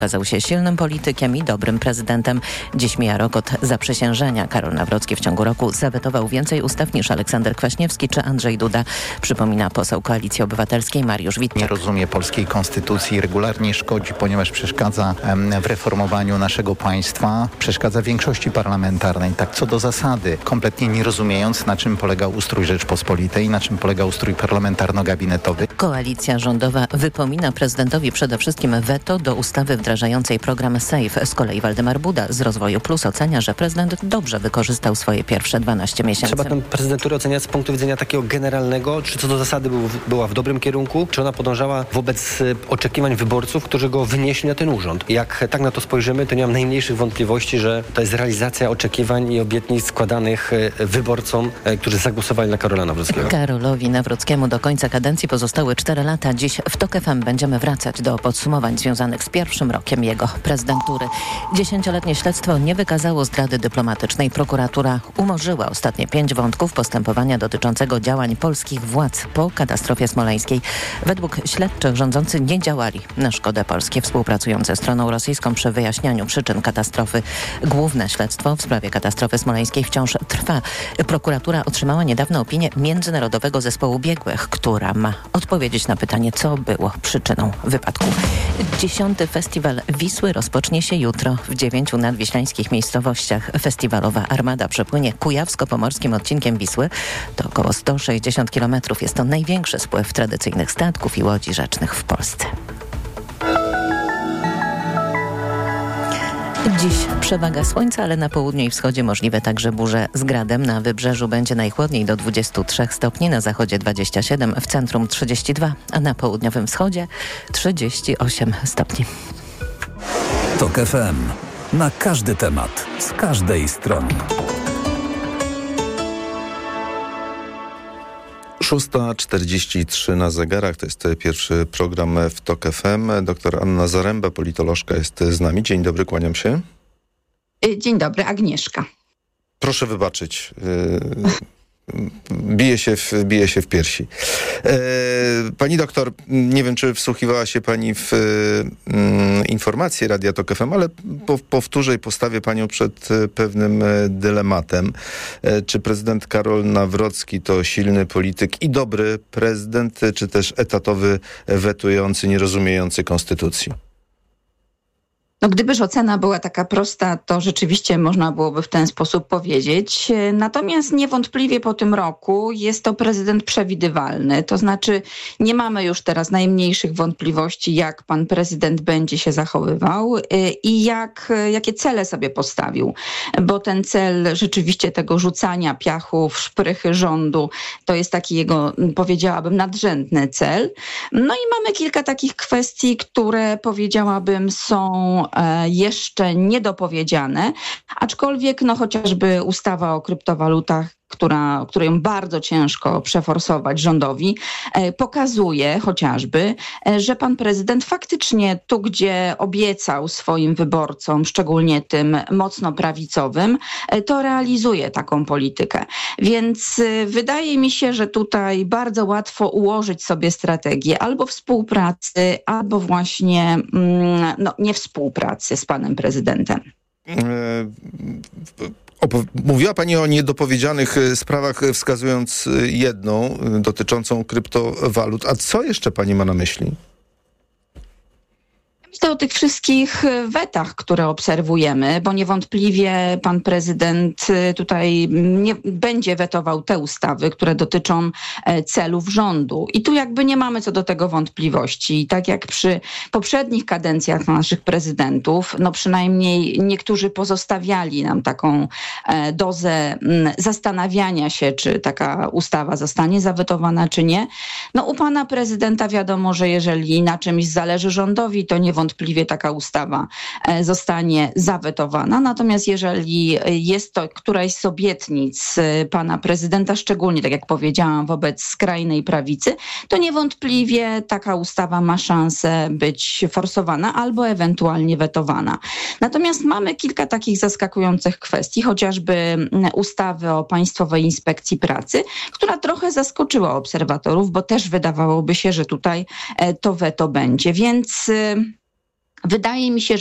Okazał się silnym politykiem i dobrym prezydentem. Dziś mija rok od zaprzysiężenia. Karol Nawrocki w ciągu roku zawetował więcej ustaw niż Aleksander Kwaśniewski czy Andrzej Duda, przypomina poseł Koalicji Obywatelskiej Mariusz Witczak. Nie rozumie polskiej konstytucji, regularnie szkodzi, ponieważ przeszkadza w reformowaniu naszego państwa, przeszkadza większości parlamentarnej, tak co do zasady, kompletnie nie rozumiejąc, na czym polega ustrój Rzeczpospolitej, na czym polega ustrój parlamentarno-gabinetowy. Koalicja rządowa wypomina prezydentowi przede wszystkim weto do ustawy wdrażającej program SAFE. Z kolei Waldemar Buda z Rozwoju Plus ocenia, że prezydent dobrze wykorzystał swoje pierwsze 12 miesięcy. Trzeba tę prezydenturę oceniać z punktu widzenia takiego generalnego, czy co do zasady była w dobrym kierunku, czy ona podążała wobec oczekiwań wyborców, którzy go wynieśli na ten urząd. Jak tak na to spojrzymy, to nie mam najmniejszych wątpliwości, że to jest realizacja oczekiwań i obietnic składanych wyborcom, którzy zagłosowali na Karola Nawrockiego. Karolowi Nawrockiemu do końca kadencji pozostały 4 lata. Dziś w TOK FM będziemy wracać do podsumowań związanych z pierwszym rokiem jego prezydentury. 10-letnie śledztwo nie wykazało zdrady dyplomatycznej. Prokuratura umorzyła ostatnie 5 wątków postępowania dotyczącego działań polskich władz po katastrofie smoleńskiej. Według śledczych rządzący nie działali na szkodę Polski, współpracując ze stroną rosyjską przy wyjaśnianiu przyczyn katastrofy. Główne śledztwo w sprawie katastrofy smoleńskiej wciąż trwa. Prokuratura otrzymała niedawno opinię Międzynarodowego Zespołu Biegłych, która ma odpowiedzieć na pytanie, co było przyczyną wypadku. 10. Festiwal Wisły rozpocznie się jutro w 9 nadwiślańskich miejscowościach. Festiwalowa armada przepłynie kujawsko-pomorskim odcinkiem Wisły. To około 160 km. Jest to największy spływ tradycyjnych statków i łodzi rzecznych w Polsce. Dziś przewaga słońca, ale na południu i wschodzie możliwe także burze z gradem. Na wybrzeżu będzie najchłodniej do 23 stopni, na zachodzie 27, w centrum 32, a na południowym wschodzie 38 stopni. TOK FM. Na każdy temat, z każdej strony. 6:43 na zegarach. To jest pierwszy program w TOK FM. Doktor Anna Zaręba, politolożka, jest z nami. Dzień dobry, kłaniam się. Dzień dobry, Agnieszka. Proszę wybaczyć. Bije się w piersi. Pani doktor, nie wiem, czy wsłuchiwała się pani w informacje Radia TOK FM, ale powtórzę i postawię panią przed pewnym dylematem. Czy prezydent Karol Nawrocki to silny polityk i dobry prezydent, czy też etatowy, wetujący, nierozumiejący konstytucji? No, gdybyż ocena była taka prosta, to rzeczywiście można byłoby w ten sposób powiedzieć. Natomiast niewątpliwie po tym roku jest to prezydent przewidywalny. To znaczy nie mamy już teraz najmniejszych wątpliwości, jak pan prezydent będzie się zachowywał i jakie cele sobie postawił. Bo ten cel rzeczywiście tego rzucania piachu w szprychy rządu to jest taki jego, powiedziałabym, nadrzędny cel. No i mamy kilka takich kwestii, które powiedziałabym są jeszcze niedopowiedziane, aczkolwiek chociażby ustawa o kryptowalutach, którą bardzo ciężko przeforsować rządowi, pokazuje chociażby, że pan prezydent faktycznie tu, gdzie obiecał swoim wyborcom, szczególnie tym mocno prawicowym, to realizuje taką politykę. Więc wydaje mi się, że tutaj bardzo łatwo ułożyć sobie strategię albo współpracy, albo właśnie nie współpracy z panem prezydentem. Mówiła pani o niedopowiedzianych sprawach, wskazując jedną dotyczącą kryptowalut. A co jeszcze pani ma na myśli? Myślę o tych wszystkich wetach, które obserwujemy, bo niewątpliwie pan prezydent tutaj nie będzie wetował te ustawy, które dotyczą celów rządu. I tu jakby nie mamy co do tego wątpliwości. I tak jak przy poprzednich kadencjach naszych prezydentów, przynajmniej niektórzy pozostawiali nam taką dozę zastanawiania się, czy taka ustawa zostanie zawetowana, czy nie. U pana prezydenta wiadomo, że jeżeli na czymś zależy rządowi, to niewątpliwie taka ustawa zostanie zawetowana. Natomiast jeżeli jest to któraś z obietnic pana prezydenta, szczególnie, tak jak powiedziałam, wobec skrajnej prawicy, to niewątpliwie taka ustawa ma szansę być forsowana albo ewentualnie wetowana. Natomiast mamy kilka takich zaskakujących kwestii, chociażby ustawy o Państwowej Inspekcji Pracy, która trochę zaskoczyła obserwatorów, bo też wydawałoby się, że tutaj to weto będzie. Więc Wydaje mi się,